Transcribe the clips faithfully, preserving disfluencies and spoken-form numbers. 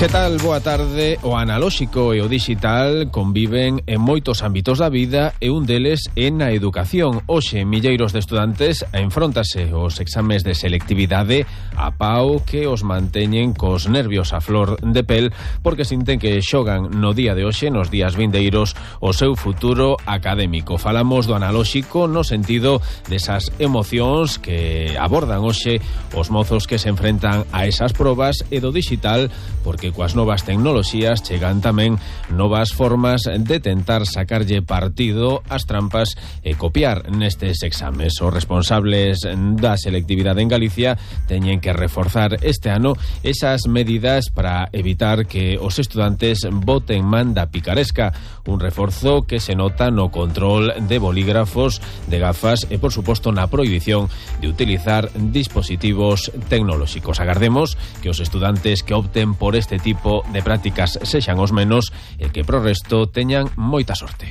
Que tal? Boa tarde. O analóxico e o digital conviven en moitos ámbitos da vida e un deles é na educación. Hoxe, milleiros de estudantes enfróntase aos exames de selectividade a pau que os manteñen cos nervios a flor de pel porque sinten que xogan no día de hoxe, nos días vindeiros, o seu futuro académico. Falamos do analóxico no sentido desas emocións que abordan hoxe os mozos que se enfrentan a esas probas, e do digital porque coas novas tecnoloxías chegan tamén novas formas de tentar sacarlle partido ás trampas e copiar nestes exames. Os responsables da selectividade en Galicia teñen que reforzar este ano esas medidas para evitar que os estudantes boten man da picaresca, un reforzo que se nota no control de bolígrafos, de gafas e, por suposto, na prohibición de utilizar dispositivos tecnolóxicos. Agardemos que os estudantes que opten por este tipo de prácticas sexan os menos e que pro resto teñan moita sorte.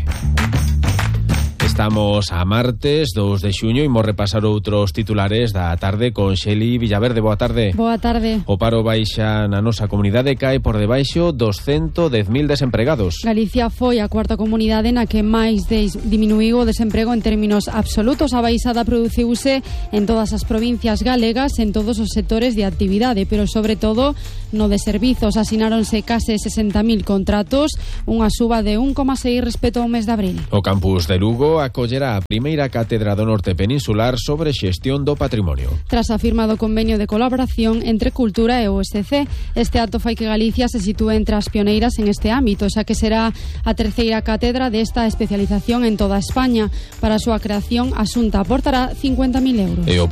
Estamos a martes dous de xuño e imos repasar outros titulares da tarde con Xeli Villaverde. Boa tarde. Boa tarde. O paro baixa na nosa comunidade, cae por debaixo dos ciento dez mil desempregados. Galicia foi a cuarta comunidade na que máis des diminuiu o desemprego en términos absolutos. A baixada produciuse en todas as provincias galegas, en todos os sectores de actividade, pero sobre todo no de servizos. Asináronse case sesenta mil contratos, unha suba de un coma seis respecto ao mes de abril. O campus de Lugo acollerá a primeira cátedra do norte peninsular sobre xestión do patrimonio. Tras a firma do convenio de colaboración entre Cultura e o U S C, este acto fai que Galicia se sitúe entre as pioneiras en este ámbito, xa que será a terceira cátedra desta especialización en toda España. Para a súa creación, a Xunta aportará cincuenta mil euros. E o